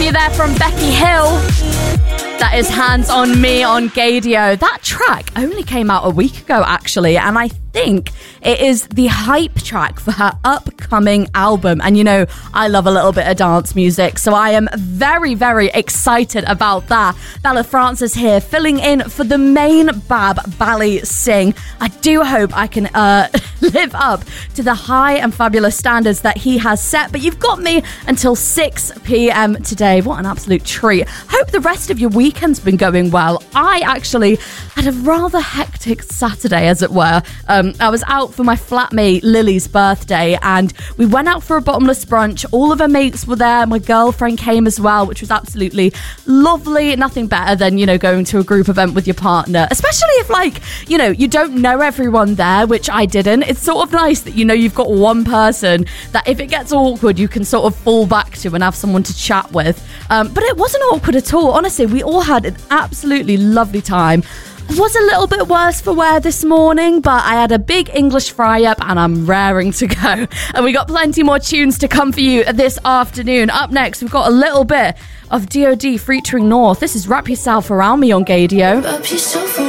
you there from Becky Hill. That is Hands on Me on Gaydio. That track only came out a week ago, actually, and I think it is the hype track for her upcoming album. And you know, I love a little bit of dance music, so I am very, very excited about that. Bella Francis here, filling in for the main Bab Bali Singh. I do hope I can live up to the high and fabulous standards that he has set, but you've got me until 6 p.m. today. What an absolute treat. Hope the rest of your weekend's been going well. I actually had a rather hectic Saturday, as it were. I was out for my flatmate Lily's birthday, and we went out for a bottomless brunch. All of her mates were there. My girlfriend came as well, which was absolutely lovely. Nothing better than, you know, going to a group event with your partner, especially if, like, you know, you don't know everyone there, which I didn't. It's sort of nice that, you know, you've got one person that if it gets awkward, you can sort of fall back to and have someone to chat with. But it wasn't awkward at all. Honestly, we all had an absolutely lovely time. It was a little bit worse for wear this morning, but I had a big English fry-up and I'm raring to go. And we got plenty more tunes to come for you this afternoon. Up next, we've got a little bit of DOD featuring North. This is Wrap Yourself Around Me on Gaydio.